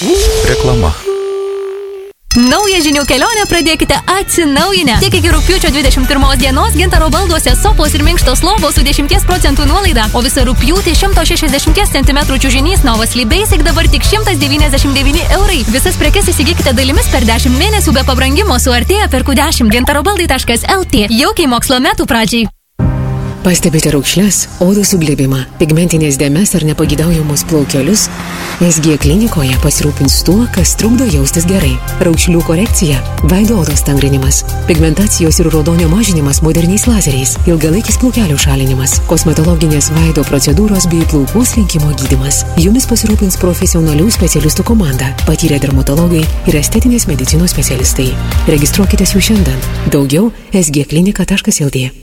Reklama. Naują žinių kelionę pradėkite atsinaujinę. Tik iki rugpjūčio 21 dienos Gintaro balduose sofos ir minkštos lovos su 10% nuolaida, o visą rugpjūtį 160 cm čiužinys Nova Sleep Basic dabar tik 199 eurai. Visas prekes įsigykite dalimis per 10 mėnesių be pabrangimo su Artėja perku 10 gintarobaldai.lt. Jaukiai mokslo metų pradžiai. Pastebite raukšles, odos suglebimą, pigmentinės dėmes ar nepageidaujamos plaukelius? SG klinikoje pasirūpins tuo, kas trukdo jaustis gerai. Raukšlių korekcija, veido odos tangrinimas, pigmentacijos ir raudonio mažinimas moderniais lazeriais, ilgalaikis plaukelių šalinimas, kosmetologinės veido procedūros bei plaukų slinkimo gydymas. Jumis pasirūpins profesionalių specialistų komanda, patyrę dermatologai ir estetinės medicinos specialistai. Registruokitės jau šiandien. Daugiau sgklinika.lt.